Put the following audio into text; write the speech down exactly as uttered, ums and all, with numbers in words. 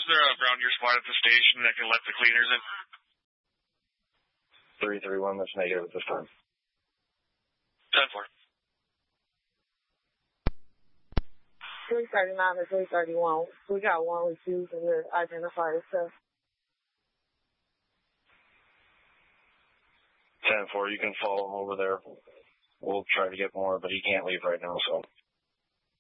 there around your spot at the station that can let the cleaners in? three three one, that's negative at this time. ten four. three thirty-nine to three thirty-one. We got one refusing to identify itself. ten four, you can follow him over there. We'll try to get more, but he can't leave right now, so.